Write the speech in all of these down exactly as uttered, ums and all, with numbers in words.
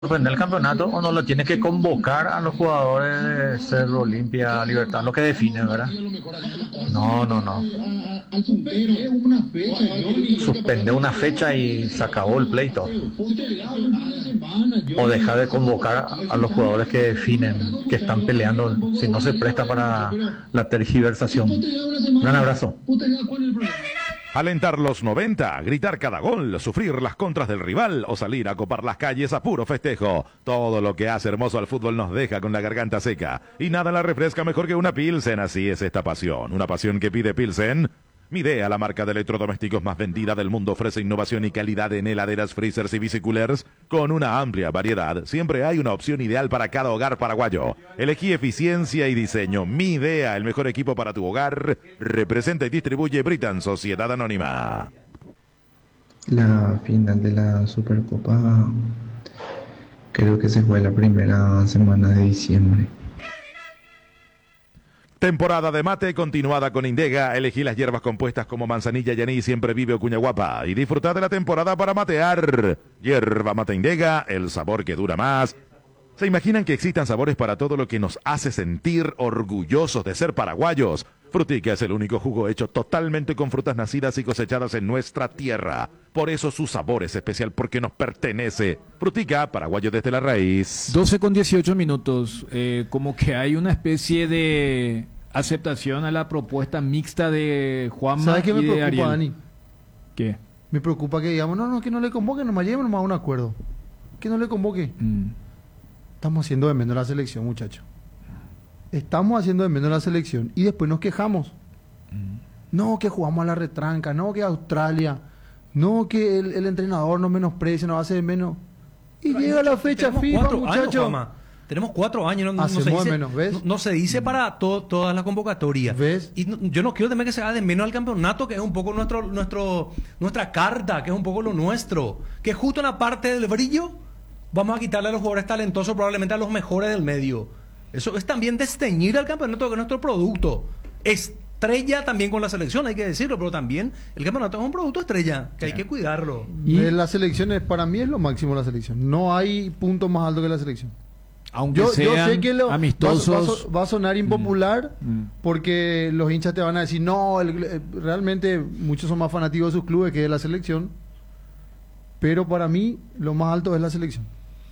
suspender el campeonato o no lo tiene que convocar a los jugadores de Cerro, Olimpia, Libertad, lo que define, ¿verdad? No, no, no. Suspende una fecha y se acabó el pleito. O dejar de convocar a los jugadores que definen, que están peleando, si no se presta para la tergiversación. Un gran abrazo. Alentar los noventa, gritar cada gol, sufrir las contras del rival o salir a copar las calles a puro festejo. Todo lo que hace hermoso al fútbol nos deja con la garganta seca. Y nada la refresca mejor que una Pilsen, así es esta pasión. Una pasión que pide Pilsen. Midea, la marca de electrodomésticos más vendida del mundo, ofrece innovación y calidad en heladeras, freezers y bicicoolers. Con una amplia variedad, siempre hay una opción ideal para cada hogar paraguayo. Elegí eficiencia y diseño. Midea, el mejor equipo para tu hogar. Representa y distribuye Britan Sociedad Anónima. La final de la Supercopa creo que se fue la primera semana de diciembre. Temporada de mate continuada con Indega. Elegí las hierbas compuestas como manzanilla, yaní, siempre vive o cuña guapa. Y disfrutar de la temporada para matear. Hierba mate Indega, el sabor que dura más. ¿Se imaginan que existan sabores para todo lo que nos hace sentir orgullosos de ser paraguayos? Frutica es el único jugo hecho totalmente con frutas nacidas y cosechadas en nuestra tierra. Por eso su sabor es especial, porque nos pertenece. Frutica, paraguayo desde la raíz. doce con dieciocho minutos. Eh, como que hay una especie de aceptación a la propuesta mixta de Juanma ¿Sabes qué y me de preocupa, Ariel. Dani? ¿Qué? Me preocupa que digamos, no, no, que no le convoquen, nomás lleguemos nomás a un acuerdo. Que no le convoque. Mm. Estamos haciendo de menos la selección, muchachos. Estamos haciendo de menos la selección y después nos quejamos. Mm. No, que jugamos a la retranca, no, que Australia, no, que el, el entrenador nos menosprecia, nos hace de menos. Y Pero llega la muchachos, fecha tenemos FIFA, cuatro años, muchachos. Juanma. Tenemos cuatro años, no, no Hacemos se de dice, menos, ¿ves? no, no se dice para to, todas las convocatorias. ¿Ves? Y no, yo no quiero también que se haga de menos al campeonato, que es un poco nuestro, nuestro, nuestra carta, que es un poco lo nuestro. Que justo en la parte del brillo vamos a quitarle a los jugadores talentosos, probablemente a los mejores del medio. Eso es también desteñir al campeonato, que es nuestro producto. Estrella también con la selección, hay que decirlo, pero también el campeonato es un producto estrella, que hay que cuidarlo. Y la selección es, para mí es lo máximo la selección. No hay punto más alto que la selección. Aunque Yo, yo sean sé que lo, amistosos. va, a- va a so- va a sonar impopular Mm, mm. porque los hinchas te van a decir, no, el- eh, realmente muchos son más fanáticos de sus clubes que de la selección. Pero para mí lo más alto es la selección.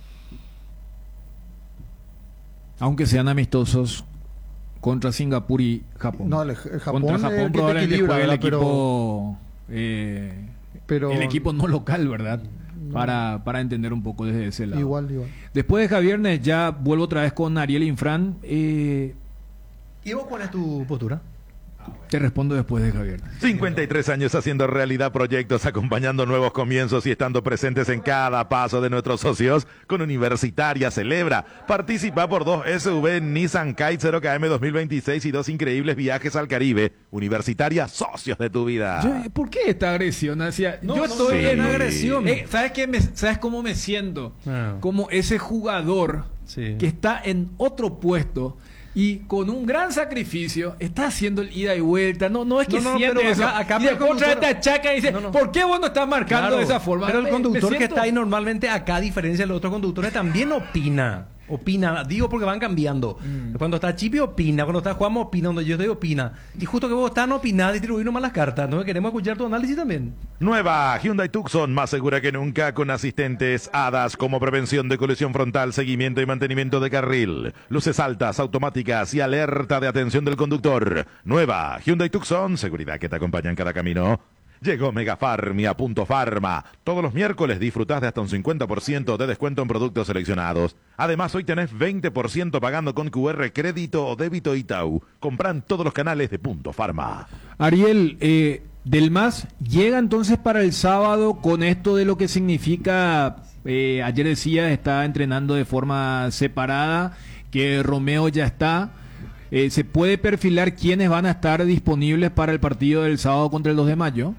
Aunque sean amistosos contra Singapur y Japón. No, el, el Japón, contra es el Japón que te probablemente equilibra, juegue el ¿verdad? equipo, eh, pero, el equipo no local, ¿verdad? Para, para entender un poco desde ese lado. Igual, igual. Después de Javiernes ya vuelvo otra vez con Ariel Infran. Eh, ¿Y vos cuál es tu postura? te respondo después de Javiernes. cincuenta y tres años haciendo realidad proyectos, acompañando nuevos comienzos y estando presentes en cada paso de nuestros socios. Con Universitaria celebra. Participa por dos S U V Nissan Kite cero K M dos mil veintiséis y dos increíbles viajes al Caribe. Universitaria, socios de tu vida. Yo, ¿por qué esta agresión hacia? No, yo no, estoy sí. en agresión. Eh, ¿Sabes qué? Me- ¿Sabes cómo me siento? Ah. Como ese jugador Sí. que está en otro puesto y con un gran sacrificio está haciendo el ida y vuelta. No, no es que No, no, siente pero eso. acá- acá y el después otra vez conductor- te achaca y dice, No, no. ¿por qué vos no estás marcando Claro, de esa forma? Pero el Me- me conductor que siento- está ahí normalmente acá, a diferencia de los otros conductores, también opina. Opina, digo porque van cambiando. Mm. Cuando está Chipi opina, cuando está Juan opina, cuando yo estoy opina. Y justo que vos estás no opinás, distribuir nomás las cartas. No queremos escuchar tu análisis también. Nueva Hyundai Tucson, más segura que nunca, con asistentes HADAS como prevención de colisión frontal, seguimiento y mantenimiento de carril, luces altas, automáticas y alerta de atención del conductor. Nueva Hyundai Tucson, seguridad que te acompaña en cada camino. Llegó Megafarmia Punto Farma. Todos los miércoles disfrutás de hasta un cincuenta por ciento de descuento en productos seleccionados. Además, hoy tenés veinte por ciento pagando con Q R crédito o débito Itaú. Compran todos los canales de Punto Farma. Ariel, eh, Del Mas llega entonces para el sábado con esto de lo que significa, eh, ayer decía, está entrenando de forma separada, que Romeo ya está. Eh, ¿Se puede perfilar quiénes van a estar disponibles para el partido del sábado contra el dos de mayo?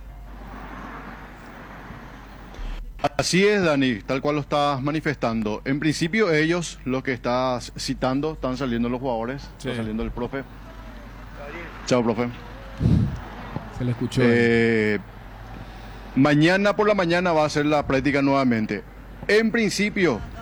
Así es, Dani, tal cual lo estás manifestando. En principio ellos, los que estás citando, están saliendo los jugadores, Sí. está saliendo el profe. Chao, profe. Se le escuchó. Eh, mañana por la mañana va a ser la práctica nuevamente. En principio,